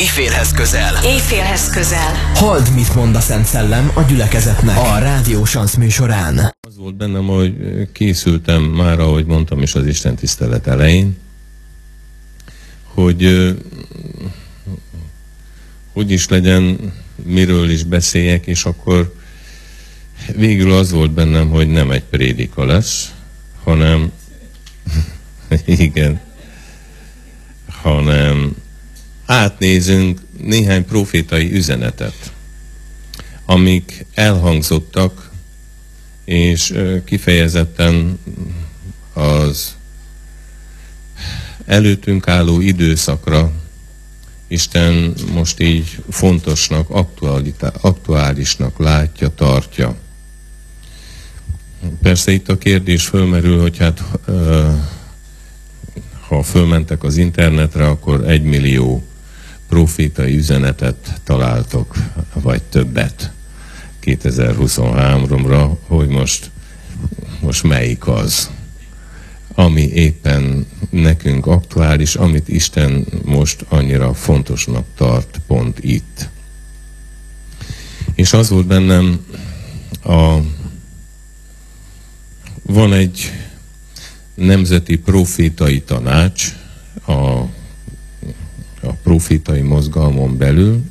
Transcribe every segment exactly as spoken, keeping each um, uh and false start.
Éjfélhez közel. Éjfélhez közel. Halld, mit mond a Szent Szellem a gyülekezetnek a Rádió Sansz műsorán. Az volt bennem, hogy készültem már, ahogy mondtam is az Isten tisztelet elején, hogy hogy is legyen, miről is beszéljek, és akkor végül az volt bennem, hogy nem egy prédika lesz, hanem igen, hanem átnézünk néhány profétai üzenetet, amik elhangzottak, és kifejezetten az előttünk álló időszakra Isten most így fontosnak, aktuálisnak látja, tartja. Persze itt a kérdés fölmerül, hogy hát ha fölmentek az internetre, akkor egymillió profétai üzenetet találtok, vagy többet kétezer-huszonháromra, hogy most, most melyik az, ami éppen nekünk aktuális, amit Isten most annyira fontosnak tart pont itt. És az volt bennem, a, van egy nemzeti profétai tanács a, a profétai mozgalmon belül,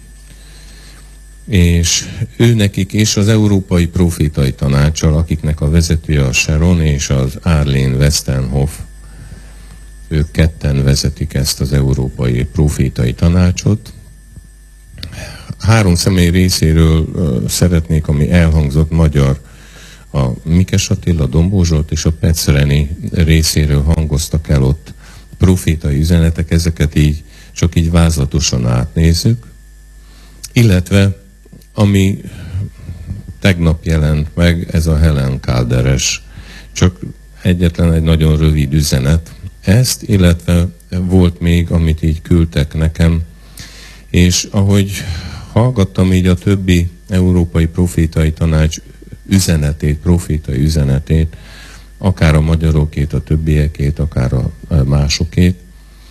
és ő nekik is az Európai Profétai Tanácssal, akiknek a vezetője a Sharon és az Arlene Westenhoff, ők ketten vezetik ezt az Európai Profétai Tanácsot. Három személy részéről uh, szeretnék, ami elhangzott magyar, a Mikes Attila, Dombó Zsolt és a Petszereni részéről hangoztak el ott profétai üzenetek, ezeket így csak így vázlatosan átnézzük, illetve ami tegnap jelent meg, ez a Helen Calderes, csak egyetlen egy nagyon rövid üzenet. Ezt, illetve volt még, amit így küldtek nekem, és ahogy hallgattam így a többi Európai Profétai Tanács üzenetét, profétai üzenetét, akár a magyarokét, a többiekét, akár a másokét,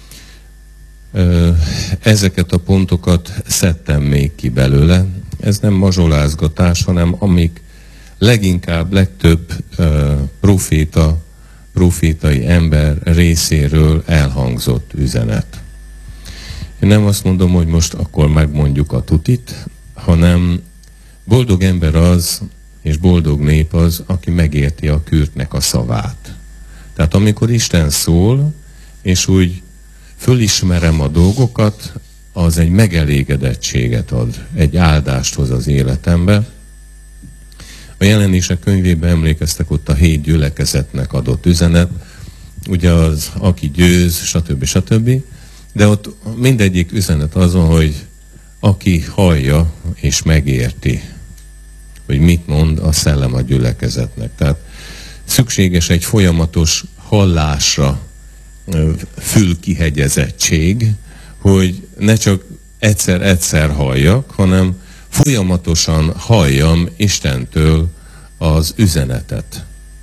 ezeket a pontokat szedtem még ki belőle. Ez nem mazsolázgatás, hanem amik leginkább, legtöbb uh, proféta, profétai ember részéről elhangzott üzenet. Én nem azt mondom, hogy most akkor megmondjuk a tutit, hanem boldog ember az, és boldog nép az, aki megérti a kürtnek a szavát. Tehát amikor Isten szól, és úgy fölismerem a dolgokat, az egy megelégedettséget ad, egy áldást hoz az életembe. A Jelenések könyvében emlékeztek, ott a hét gyülekezetnek adott üzenet, ugye az, aki győz, stb. stb. De ott mindegyik üzenet azon, hogy aki hallja és megérti, hogy mit mond a szellem a gyülekezetnek. Tehát szükséges egy folyamatos hallásra, fülkihegyezettség, hogy ne csak egyszer-egyszer halljak, hanem folyamatosan halljam Istentől az üzenetet.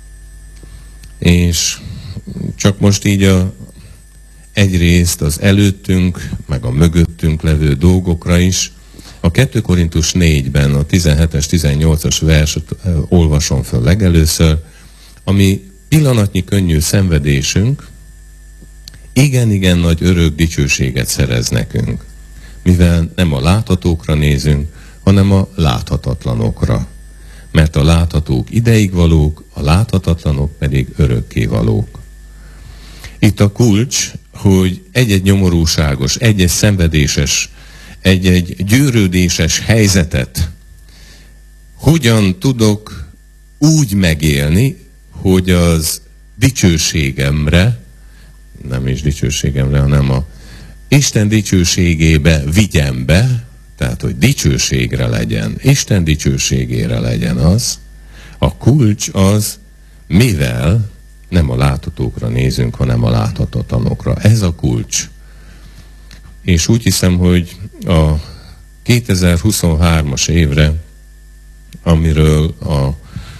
És csak most így a, egyrészt az előttünk, meg a mögöttünk levő dolgokra is, a kettő Korintus négyben a tizenhetes, tizennyolcas verset olvasom föl legelőször, ami pillanatnyi könnyű szenvedésünk, igen-igen nagy örök dicsőséget szerez nekünk, mivel nem a láthatókra nézünk, hanem a láthatatlanokra. Mert a láthatók ideig valók, a láthatatlanok pedig örökké valók. Itt a kulcs, hogy egy-egy nyomorúságos, egy-egy szenvedéses, egy-egy győrődéses helyzetet hogyan tudok úgy megélni, hogy az dicsőségemre, nem is dicsőségemre, hanem a Isten dicsőségébe vigyem be, tehát, hogy dicsőségre legyen, Isten dicsőségére legyen az. A kulcs az, mivel nem a láthatókra nézünk, hanem a láthatatlanokra. Ez a kulcs. És úgy hiszem, hogy a kétezer-huszonhármas évre, amiről a, a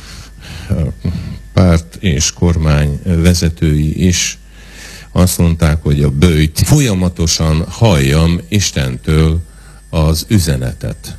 párt és kormány vezetői is azt mondták, hogy a böjt folyamatosan halljam Istentől az üzenetet.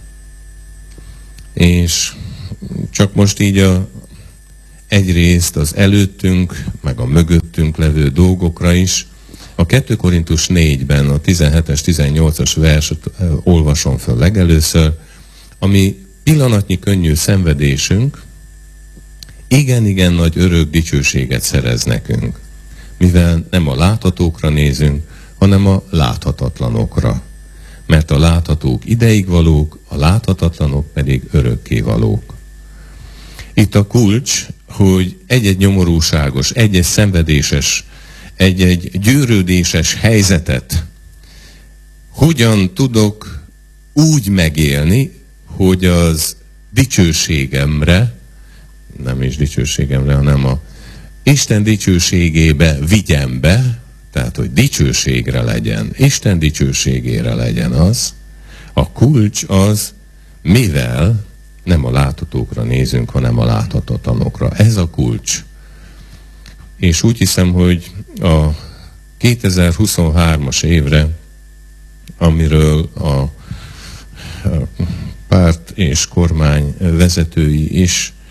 És csak most így a, egyrészt az előttünk, meg a mögöttünk levő dolgokra is, a kettő Korintus négyben a tizenhetes, tizennyolcas verset olvasom föl legelőször, ami pillanatnyi könnyű szenvedésünk, igen-igen nagy örök dicsőséget szerez nekünk, mivel nem a láthatókra nézünk, hanem a láthatatlanokra. Mert a láthatók ideig valók, a láthatatlanok pedig örökké valók. Itt a kulcs, hogy egy-egy nyomorúságos, egy-egy szenvedéses, egy-egy győrődéses helyzetet hogyan tudok úgy megélni, hogy az dicsőségemre, nem is dicsőségemre, hanem a Isten dicsőségébe vigyem be, tehát, hogy dicsőségre legyen, Isten dicsőségére legyen az, a kulcs az, mivel nem a láthatókra nézünk, hanem a láthatatlanokra. Ez a kulcs. És úgy hiszem, hogy a kétezer-huszonhármas évre, amiről a párt és kormány vezetői is